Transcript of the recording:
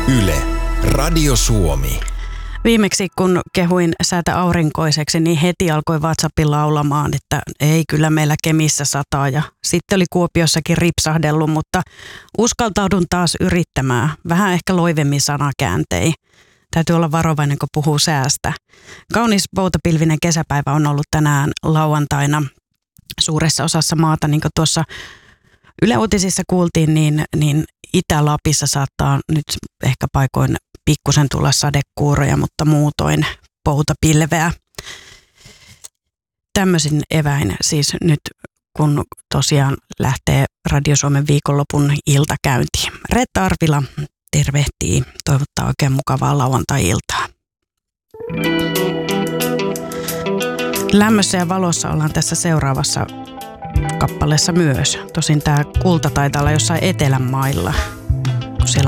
Yle, Radio Suomi. Viimeksi kun kehuin säätä aurinkoiseksi, niin heti alkoi WhatsAppin laulamaan, että ei kyllä meillä Kemissä sataa. Ja sitten oli Kuopiossakin ripsahdellut, mutta uskaltaudun taas yrittämään. Vähän ehkä loivemmin sanakääntein. Täytyy olla varovainen, kun puhuu säästä. Kaunis poutapilvinen kesäpäivä on ollut tänään lauantaina suuressa osassa maata. Niin kuin tuossa Yle Uutisissa kuultiin, niin Itä-Lapissa saattaa nyt ehkä paikoin pikkusen tulla sadekuuroja, mutta muutoin poutapilveä. Tämmöisin eväin siis nyt, kun tosiaan lähtee Radio Suomen viikonlopun iltakäyntiin. Reetta Arvila tervehtii, toivottaa oikein mukavaa lauantai-iltaa. Lämmössä ja valossa ollaan tässä seuraavassa kappaleessa myös. Tosin tämä kulta taitaa olla jossain etelän mailla.